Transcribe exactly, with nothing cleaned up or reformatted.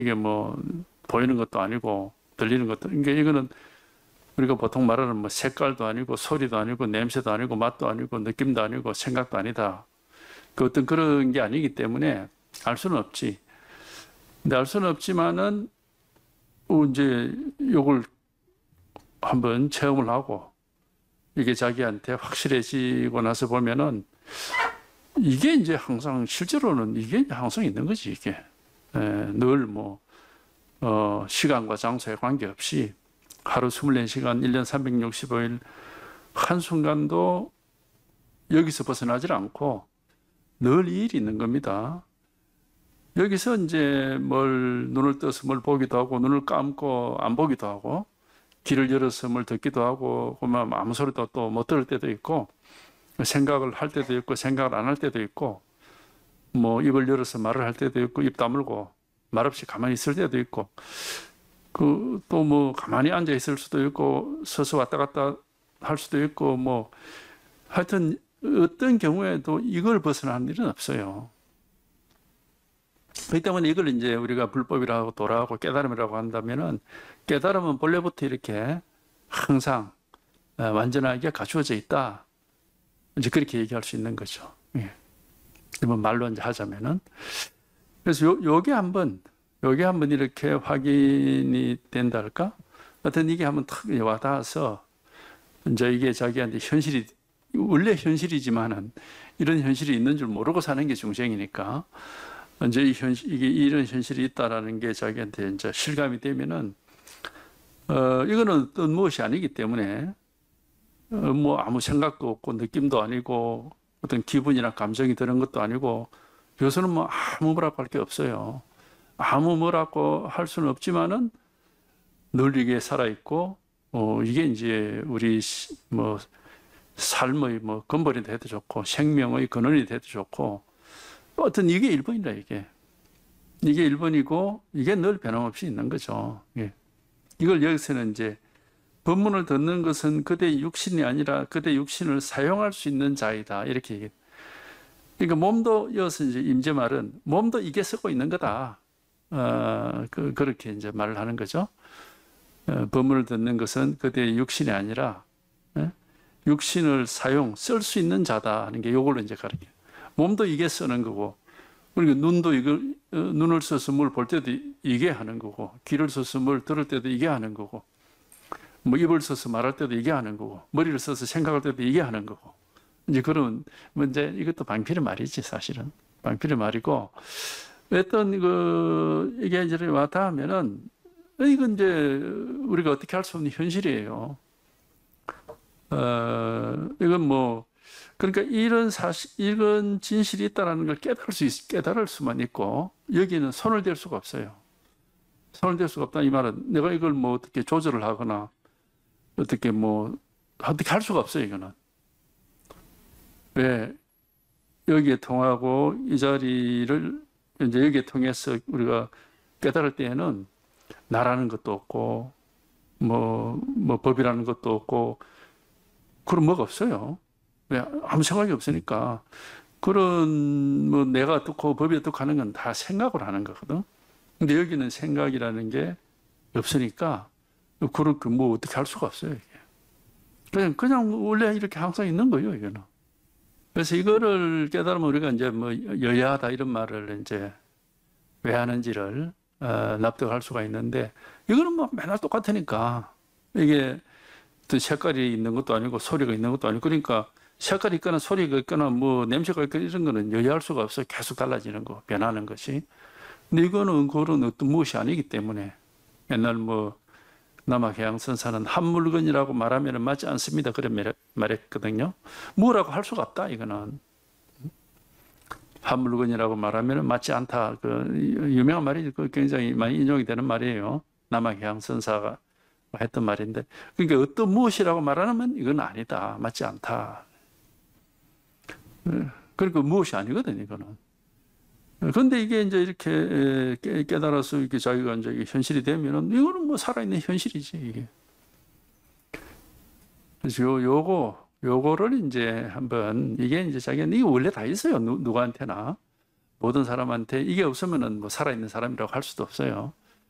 이게 뭐 보이는 것도 아니고 들리는 것도, 그러니까 이거는 우리가 보통 말하는 뭐 색깔도 아니고 소리도 아니고 냄새도 아니고 맛도 아니고 느낌도 아니고 생각도 아니다. 그 어떤 그런 게 아니기 때문에 알 수는 없지. 근데 알 수는 없지만은 어, 이제 요걸 한번 체험을 하고 이게 자기한테 확실해지고 나서 보면은 이게 이제 항상 실제로는 이게 이제 항상 있는 거지 이게. 늘 뭐 어, 시간과 장소에 관계없이 하루 이십사 시간, 일 년 삼백육십오 일 한순간도 여기서 벗어나질 않고 늘 이 일이 있는 겁니다. 여기서 이제 뭘 눈을 떠서 뭘 보기도 하고 눈을 감고 안 보기도 하고 귀를 열어서 뭘 듣기도 하고 그러면 아무 소리도 또 못 들을 때도 있고 생각을 할 때도 있고 생각을 안 할 때도 있고 뭐 입을 열어서 말을 할 때도 있고 입 다물고 말없이 가만히 있을 때도 있고 그 또 뭐 가만히 앉아 있을 수도 있고 서서 왔다 갔다 할 수도 있고 뭐 하여튼 어떤 경우에도 이걸 벗어나는 일은 없어요. 그렇기 때문에 이걸 이제 우리가 불법이라고 도라고 깨달음이라고 한다면은 깨달음은 본래부터 이렇게 항상 완전하게 갖추어져 있다. 이제 그렇게 얘기할 수 있는 거죠. 예. 말로 이제 하자면은. 그래서 요, 요게 한번, 요게 한번 이렇게 확인이 된다 할까? 하여튼 이게 한번 탁 와닿아서 이제 이게 자기한테 현실이, 원래 현실이지만은 이런 현실이 있는 줄 모르고 사는 게 중생이니까 이제 이 현실, 이게 이런 현실이 있다라는 게 자기한테 이제 실감이 되면은, 어, 이거는 어떤 무엇이 아니기 때문에, 어, 뭐 아무 생각도 없고 느낌도 아니고 어떤 기분이나 감정이 드는 것도 아니고 여기서는 뭐 아무 뭐라고 할 게 없어요. 아무 뭐라고 할 수는 없지만은 늘 이게 살아있고, 어, 이게 이제 우리 뭐 삶의 뭐 근본이 돼도 좋고 생명의 근원이 돼도 좋고 어떤 이게 일 번이다 이게. 이게 일 번이고 이게 늘 변함없이 있는 거죠. 예. 이걸 여기서는 이제 법문을 듣는 것은 그대의 육신이 아니라 그대의 육신을 사용할 수 있는 자이다 이렇게 얘기해요. 그러니까 몸도 이어서 이제 임제 말은 몸도 이게 쓰고 있는 거다. 어, 그, 그렇게 이제 말을 하는 거죠. 어, 법문을 듣는 것은 그대의 육신이 아니라 예? 육신을 사용, 쓸 수 있는 자다 하는 게 요걸로 이제 가르쳐요. 몸도 이게 쓰는 거고, 그러니까 눈도 이걸, 어, 눈을 써서 뭘 볼 때도 이게 하는 거고, 귀를 써서 뭘 들을 때도 이게 하는 거고, 뭐 입을 써서 말할 때도 이게 하는 거고, 머리를 써서 생각할 때도 이게 하는 거고. 이제 그런 문제, 이것도 방필의 말이지, 사실은. 방필의 말이고, 어떤 그, 이게 이제 왔다 하면은, 이건 이제 우리가 어떻게 할 수 없는 현실이에요. 어, 이건 뭐, 그러니까 이런 사실, 이런 진실이 있다는 걸 깨달을 수 있, 깨달을 수만 있고, 여기는 손을 댈 수가 없어요. 손을 댈 수가 없다. 이 말은 내가 이걸 뭐 어떻게 조절을 하거나, 어떻게 뭐, 어떻게 할 수가 없어요, 이거는. 왜? 여기에 통하고 이 자리를 이제 여기에 통해서 우리가 깨달을 때에는 나라는 것도 없고, 뭐, 뭐 법이라는 것도 없고, 그런 뭐가 없어요. 왜? 아무 생각이 없으니까. 그런, 뭐, 내가 어떻고 법이 어떻고 하는 건 다 생각을 하는 거거든. 근데 여기는 생각이라는 게 없으니까, 그렇게 뭐 어떻게 할 수가 없어요, 이게. 그냥, 그냥 원래 이렇게 항상 있는 거예요, 이거는. 그래서 이거를 깨달으면 우리가 이제 뭐 여야하다 이런 말을 이제 왜 하는지를 어, 납득할 수가 있는데, 이거는 뭐 맨날 똑같으니까. 이게 또 색깔이 있는 것도 아니고 소리가 있는 것도 아니고, 그러니까 색깔이 있거나 소리가 있거나 뭐 냄새가 있거나 이런 거는 여야할 수가 없어요. 계속 달라지는 거, 변하는 것이. 근데 이거는 그런 어떤 무엇이 아니기 때문에 옛날 뭐 남학해양 선사는 한 물건이라고 말하면 맞지 않습니다. 그런 말했거든요. 뭐라고 할 수가 없다, 이거는. 한 물건이라고 말하면 맞지 않다. 그 유명한 말이 그 굉장히 많이 인용이 되는 말이에요. 남학해양 선사가 했던 말인데, 그러니까 어떤 무엇이라고 말하면 이건 아니다, 맞지 않다. 그러니까 무엇이 아니거든, 이거는. 그런데 이게 이제 이렇게 깨달아서 이렇게 자기가 이제 현실이 되면은 이거는 뭐 살아있는 현실이지, 이게. 그래서 요, 요거, 요거를 이제 한번, 이게 이제 자기는 이게 원래 다 있어요. 누, 누구한테나. 모든 사람한테 이게 없으면은 뭐 살아있는 사람이라고 할 수도 없어요.